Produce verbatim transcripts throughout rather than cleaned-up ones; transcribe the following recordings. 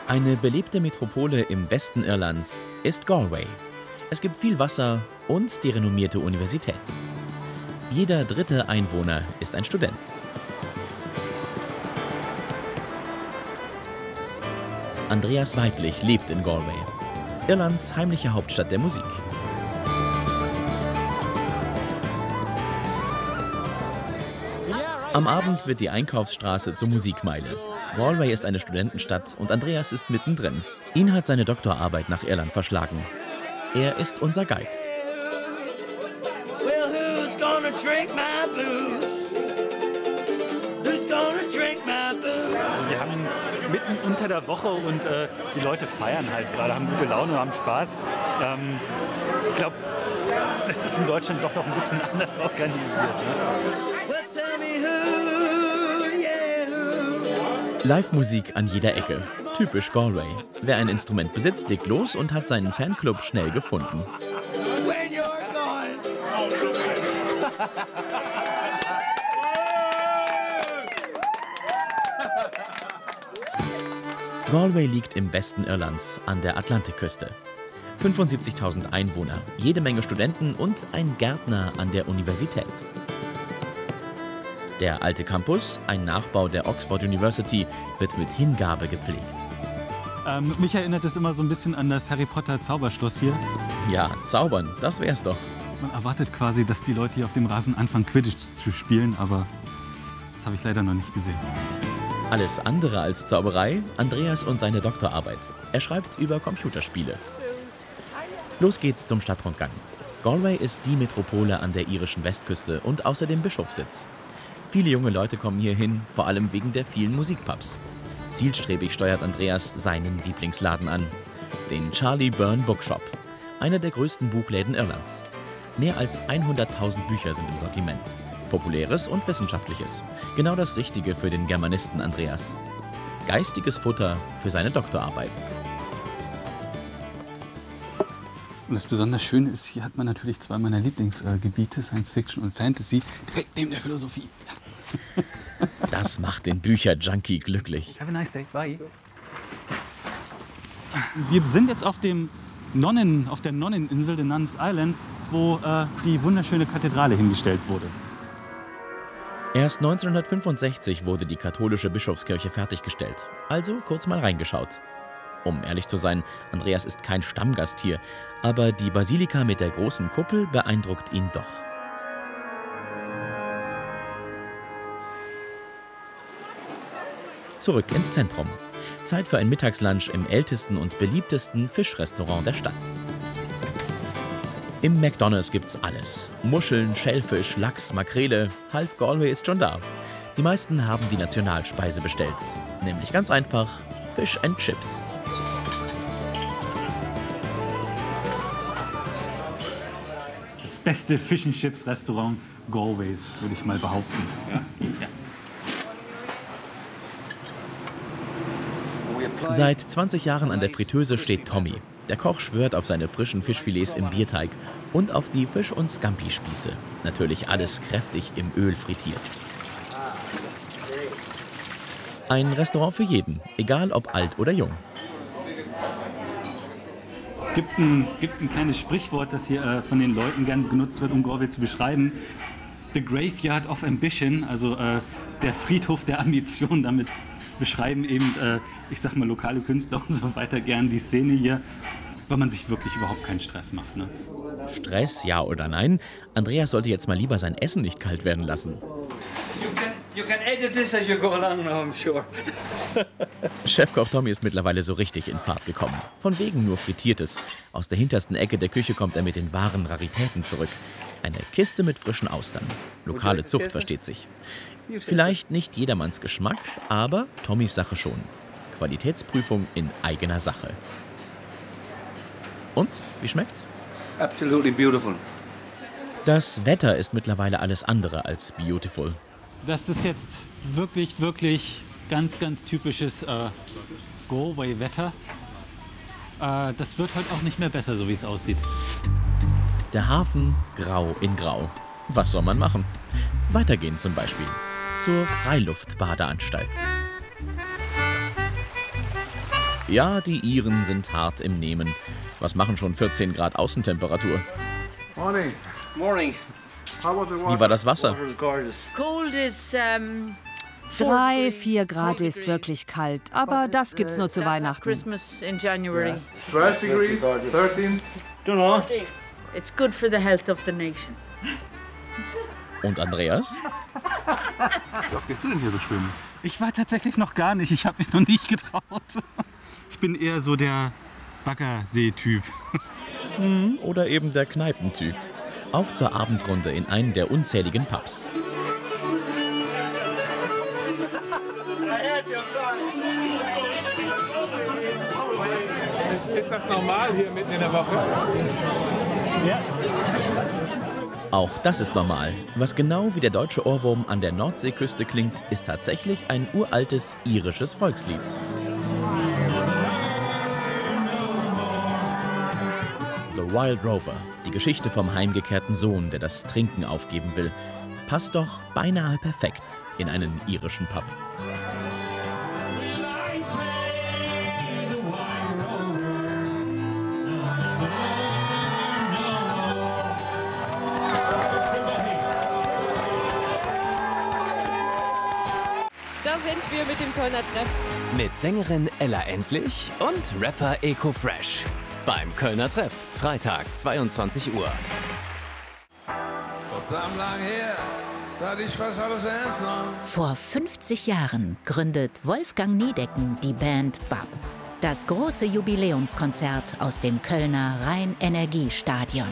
Eine belebte Metropole im Westen Irlands ist Galway. Es gibt viel Wasser und die renommierte Universität. Jeder dritte Einwohner ist ein Student. Andreas Weidlich lebt in Galway, Irlands heimliche Hauptstadt der Musik. Am Abend wird die Einkaufsstraße zur Musikmeile. Galway ist eine Studentenstadt und Andreas ist mittendrin. Ihn hat seine Doktorarbeit nach Irland verschlagen. Er ist unser Guide. Also wir haben ihn mitten unter der Woche und äh, die Leute feiern halt gerade, haben gute Laune, haben Spaß. Ähm, ich glaube, das ist in Deutschland doch noch ein bisschen anders organisiert. Ne? Live-Musik an jeder Ecke. Typisch Galway. Wer ein Instrument besitzt, legt los und hat seinen Fanclub schnell gefunden. Galway liegt im Westen Irlands an der Atlantikküste. fünfundsiebzigtausend Einwohner, jede Menge Studenten und ein Gärtner an der Universität. Der alte Campus, ein Nachbau der Oxford University, wird mit Hingabe gepflegt. Ähm, mich erinnert es immer so ein bisschen an das Harry Potter Zauberschloss hier. Ja, zaubern, das wär's doch. Man erwartet quasi, dass die Leute hier auf dem Rasen anfangen, Quidditch zu spielen, aber das habe ich leider noch nicht gesehen. Alles andere als Zauberei, Andreas und seine Doktorarbeit. Er schreibt über Computerspiele. Los geht's zum Stadtrundgang. Galway ist die Metropole an der irischen Westküste und außerdem Bischofssitz. Viele junge Leute kommen hier hin, vor allem wegen der vielen Musikpubs. Zielstrebig steuert Andreas seinen Lieblingsladen an, den Charlie Byrne Bookshop, einer der größten Buchläden Irlands. Mehr als hunderttausend Bücher sind im Sortiment. Populäres und Wissenschaftliches. Genau das Richtige für den Germanisten Andreas. Geistiges Futter für seine Doktorarbeit. Und das besonders Schöne ist, hier hat man natürlich zwei meiner Lieblingsgebiete, Science Fiction und Fantasy, direkt neben der Philosophie. Das macht den Bücher-Junkie glücklich. Have a nice day. Bye. Wir sind jetzt auf, dem Nonnen, auf der Nonneninsel, der Nuns Island, wo äh, die wunderschöne Kathedrale hingestellt wurde. Erst neunzehnhundertfünfundsechzig wurde die katholische Bischofskirche fertiggestellt. Also kurz mal reingeschaut. Um ehrlich zu sein, Andreas ist kein Stammgast hier, aber die Basilika mit der großen Kuppel beeindruckt ihn doch. Zurück ins Zentrum. Zeit für ein Mittagslunch im ältesten und beliebtesten Fischrestaurant der Stadt. Im McDonald's gibt's alles. Muscheln, Schellfisch, Lachs, Makrele. Halb Galway ist schon da. Die meisten haben die Nationalspeise bestellt. Nämlich ganz einfach Fish and Chips. Das beste Fish and Chips Restaurant Galways, würde ich mal behaupten. Ja? Ja. Seit zwanzig Jahren an der Fritteuse steht Tommy. Der Koch schwört auf seine frischen Fischfilets im Bierteig und auf die Fisch- und Scampi-Spieße. Natürlich alles kräftig im Öl frittiert. Ein Restaurant für jeden, egal ob alt oder jung. Es gibt ein, gibt ein kleines Sprichwort, das hier äh, von den Leuten gern genutzt wird, um Galway zu beschreiben. The Graveyard of Ambition, also äh, der Friedhof der Ambition. Damit beschreiben eben, äh, ich sag mal, lokale Künstler und so weiter gern die Szene hier, weil man sich wirklich überhaupt keinen Stress macht. Ne? Stress, ja oder nein? Andreas sollte jetzt mal lieber sein Essen nicht kalt werden lassen. You can edit this as you go along now, I'm sure. Chefkoch Tommy ist mittlerweile so richtig in Fahrt gekommen. Von wegen nur Frittiertes. Aus der hintersten Ecke der Küche kommt er mit den wahren Raritäten zurück. Eine Kiste mit frischen Austern. Lokale Zucht, versteht sich. Vielleicht nicht jedermanns Geschmack, aber Tommys Sache schon. Qualitätsprüfung in eigener Sache. Und, wie schmeckt's? Absolutely beautiful. Das Wetter ist mittlerweile alles andere als beautiful. Das ist jetzt wirklich, wirklich ganz, ganz typisches äh, Galway-Wetter. Äh, das wird heute auch nicht mehr besser, so wie es aussieht. Der Hafen grau in grau. Was soll man machen? Weitergehen zum Beispiel. Zur Freiluftbadeanstalt. Ja, die Iren sind hart im Nehmen. Was machen schon vierzehn Grad Außentemperatur? Morning. Morning. Wie war das Wasser? Cold is, um, Drei, vier Grad ist wirklich kalt, aber das gibt's nur zu that's at Weihnachten. Christmas in January. zwölf degrees, dreizehn. Don't know. It's good for the health of the nation. Und Andreas? Wie oft gehst du denn hier so schwimmen? Ich war tatsächlich noch gar nicht. Ich habe mich noch nicht getraut. Ich bin eher so der Baggersee-Typ. Oder eben der Kneipentyp. Auf zur Abendrunde in einen der unzähligen Pubs. Ist das normal hier mitten in der Woche? Auch das ist normal. Was genau wie der deutsche Ohrwurm an der Nordseeküste klingt, ist tatsächlich ein uraltes irisches Volkslied. The Wild Rover, die Geschichte vom heimgekehrten Sohn, der das Trinken aufgeben will, passt doch beinahe perfekt in einen irischen Pub. Da sind wir mit dem Kölner Treff. Mit Sängerin Ella Endlich und Rapper Eko Fresh. Beim Kölner Treff, Freitag, zweiundzwanzig Uhr. Verdammt lang her, da hatte ich fast alles ernst noch. Vor fünfzig Jahren gründet Wolfgang Niedecken die Band B A B. Das große Jubiläumskonzert aus dem Kölner Rhein-Energie-Stadion.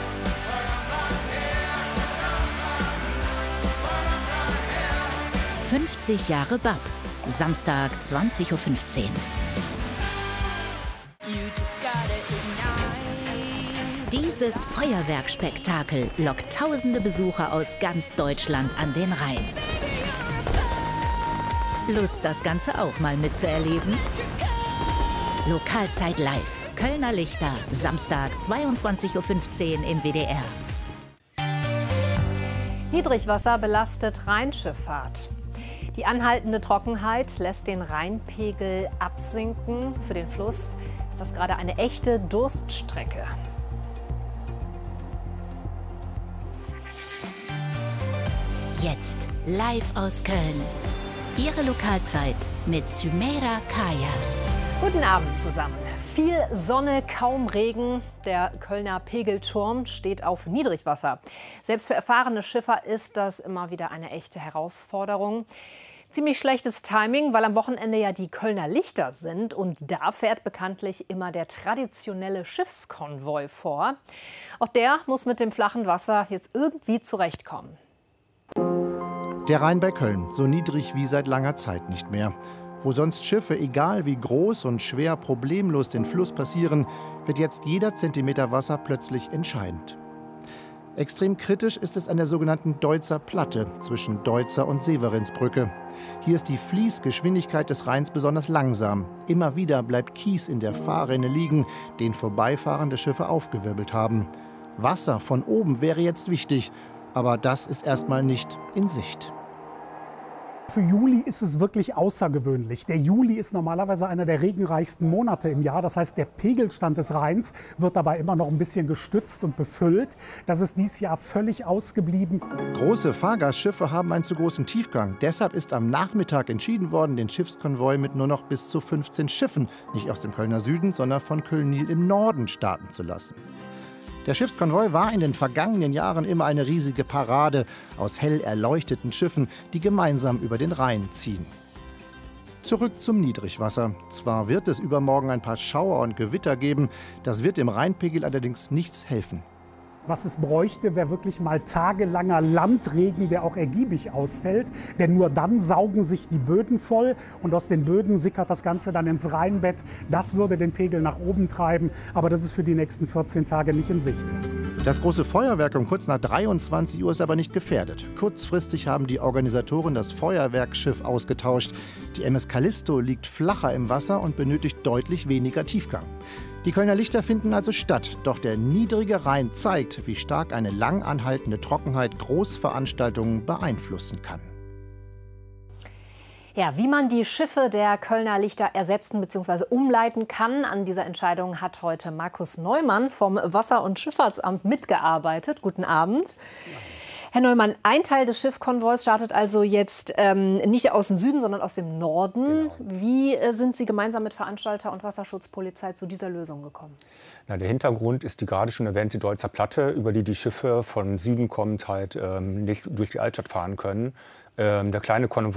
fünfzig Jahre B A B, Samstag zwanzig Uhr fünfzehn. Dieses Feuerwerkspektakel lockt tausende Besucher aus ganz Deutschland an den Rhein. Lust, das Ganze auch mal mitzuerleben? Lokalzeit live, Kölner Lichter, Samstag zweiundzwanzig Uhr fünfzehn im W D R. Niedrigwasser belastet Rheinschifffahrt. Die anhaltende Trockenheit lässt den Rheinpegel absinken. Für den Fluss ist das gerade eine echte Durststrecke. Jetzt live aus Köln. Ihre Lokalzeit mit Sümeyra Kaya. Guten Abend zusammen. Viel Sonne, kaum Regen. Der Kölner Pegelturm steht auf Niedrigwasser. Selbst für erfahrene Schiffer ist das immer wieder eine echte Herausforderung. Ziemlich schlechtes Timing, weil am Wochenende ja die Kölner Lichter sind. Und da fährt bekanntlich immer der traditionelle Schiffskonvoi vor. Auch der muss mit dem flachen Wasser jetzt irgendwie zurechtkommen. Der Rhein bei Köln, so niedrig wie seit langer Zeit nicht mehr. Wo sonst Schiffe, egal wie groß und schwer, problemlos den Fluss passieren, wird jetzt jeder Zentimeter Wasser plötzlich entscheidend. Extrem kritisch ist es an der sogenannten Deutzer Platte zwischen Deutzer und Severinsbrücke. Hier ist die Fließgeschwindigkeit des Rheins besonders langsam. Immer wieder bleibt Kies in der Fahrrinne liegen, den vorbeifahrende Schiffe aufgewirbelt haben. Wasser von oben wäre jetzt wichtig, aber das ist erstmal nicht in Sicht. Für Juli ist es wirklich außergewöhnlich. Der Juli ist normalerweise einer der regenreichsten Monate im Jahr. Das heißt, der Pegelstand des Rheins wird dabei immer noch ein bisschen gestützt und befüllt. Das ist dieses Jahr völlig ausgeblieben. Große Fahrgastschiffe haben einen zu großen Tiefgang. Deshalb ist am Nachmittag entschieden worden, den Schiffskonvoi mit nur noch bis zu fünfzehn Schiffen, nicht aus dem Kölner Süden, sondern von Köln-Nil im Norden starten zu lassen. Der Schiffskonvoi war in den vergangenen Jahren immer eine riesige Parade aus hell erleuchteten Schiffen, die gemeinsam über den Rhein ziehen. Zurück zum Niedrigwasser. Zwar wird es übermorgen ein paar Schauer und Gewitter geben, das wird dem Rheinpegel allerdings nichts helfen. Was es bräuchte, wäre wirklich mal tagelanger Landregen, der auch ergiebig ausfällt. Denn nur dann saugen sich die Böden voll und aus den Böden sickert das Ganze dann ins Rheinbett. Das würde den Pegel nach oben treiben, aber das ist für die nächsten vierzehn Tage nicht in Sicht. Das große Feuerwerk um kurz nach dreiundzwanzig Uhr ist aber nicht gefährdet. Kurzfristig haben die Organisatoren das Feuerwerksschiff ausgetauscht. Die M S Callisto liegt flacher im Wasser und benötigt deutlich weniger Tiefgang. Die Kölner Lichter finden also statt, doch der niedrige Rhein zeigt, wie stark eine lang anhaltende Trockenheit Großveranstaltungen beeinflussen kann. Ja, wie man die Schiffe der Kölner Lichter ersetzen bzw. umleiten kann, an dieser Entscheidung hat heute Markus Neumann vom Wasser- und Schifffahrtsamt mitgearbeitet. Guten Abend. Herr Neumann, ein Teil des Schiffkonvois startet also jetzt ähm, nicht aus dem Süden, sondern aus dem Norden. Genau. Wie äh, sind Sie gemeinsam mit Veranstalter und Wasserschutzpolizei zu dieser Lösung gekommen? Na, der Hintergrund ist die gerade schon erwähnte Deutzer Platte, über die die Schiffe von Süden kommend halt ähm, nicht durch die Altstadt fahren können. Ähm, der kleine Konvoi